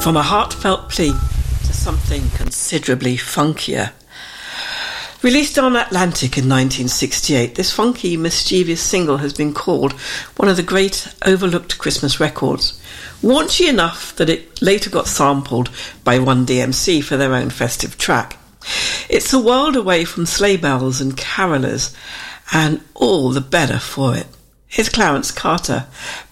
From a heartfelt plea to something considerably funkier. Released on Atlantic in 1968, this funky, mischievous single has been called one of the great overlooked Christmas records. Raunchy enough that it later got sampled by Run DMC for their own festive track. It's a world away from sleigh bells and carolers, and all the better for it. Here's Clarence Carter,